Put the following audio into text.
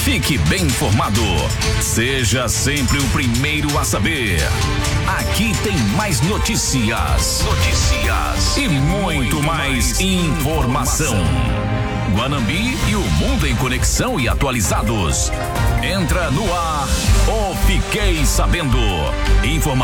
Fique bem informado. Seja sempre o primeiro a saber. Aqui tem mais notícias. E muito mais informação. Guanambi e o mundo em conexão e atualizados. Entra no ar o Fiquei Sabendo.